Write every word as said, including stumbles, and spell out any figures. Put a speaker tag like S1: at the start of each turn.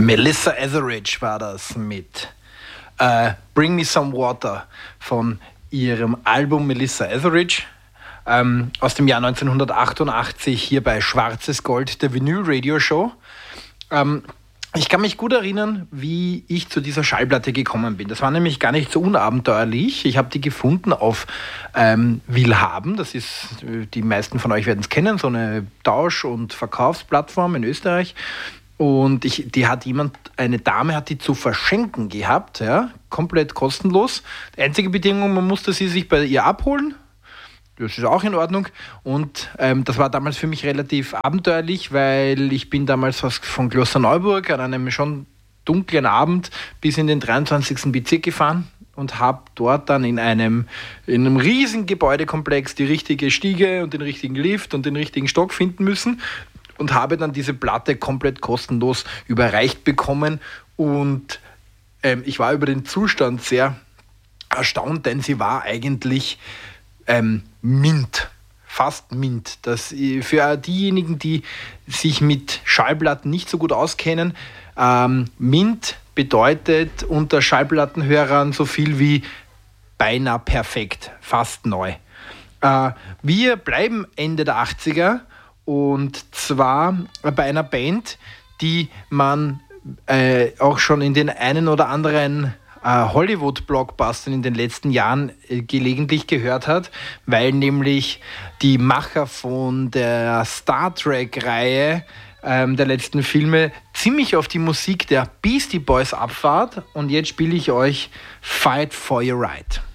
S1: Melissa Etheridge war das mit äh, Bring Me Some Water von ihrem Album Melissa Etheridge ähm, aus dem Jahr neunzehnhundertachtundachtzig hier bei Schwarzes Gold, der Vinyl-Radio-Show. Ähm, ich kann mich gut erinnern, wie ich zu dieser Schallplatte gekommen bin. Das war nämlich gar nicht so unabenteuerlich. Ich habe die gefunden auf ähm, Willhaben. Das ist, die meisten von euch werden es kennen, so eine Tausch- und Verkaufsplattform in Österreich. Und ich, die hat jemand, eine Dame hat die zu verschenken gehabt, ja, komplett kostenlos. Die einzige Bedingung, man musste sie sich bei ihr abholen. Das ist auch in Ordnung. Und ähm, das war damals für mich relativ abenteuerlich, weil ich bin damals von Klosterneuburg an einem schon dunklen Abend bis in den dreiundzwanzigsten Bezirk gefahren und habe dort dann in einem, in einem riesigen Gebäudekomplex die richtige Stiege und den richtigen Lift und den richtigen Stock finden müssen und habe dann diese Platte komplett kostenlos überreicht bekommen. Und ähm, ich war über den Zustand sehr erstaunt, denn sie war eigentlich Ähm, Mint, fast Mint. Das, für diejenigen, die sich mit Schallplatten nicht so gut auskennen, ähm, Mint bedeutet unter Schallplattenhörern so viel wie beinahe perfekt, fast neu. Äh, wir bleiben Ende der achtziger und zwar bei einer Band, die man äh, auch schon in den einen oder anderen Hollywood-Blockbustern in den letzten Jahren äh, gelegentlich gehört hat, weil nämlich die Macher von der Star Trek-Reihe ähm, der letzten Filme ziemlich auf die Musik der Beastie Boys abfahrt. Und jetzt spiele ich euch Fight for Your Right.